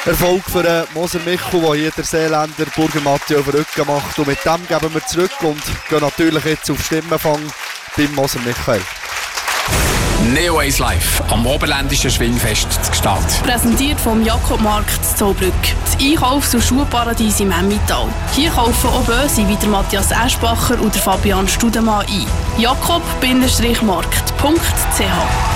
Erfolg für den Moser Michel, der hier der Seeländer Burger Matteo auf den Rücken macht. Und mit dem geben wir zurück und gehen natürlich jetzt auf Stimmenfang beim Moser Michael. Neo Ace Live am Oberländischen Schwingfest zu Gstaad. Präsentiert vom Jakobmarkt zu Zollbrück. Das Einkaufs- und Schuhparadies im Emmental. Hier kaufen auch Böse wie der Matthias Eschbacher und der Fabian Studemann ein. jakob-markt.ch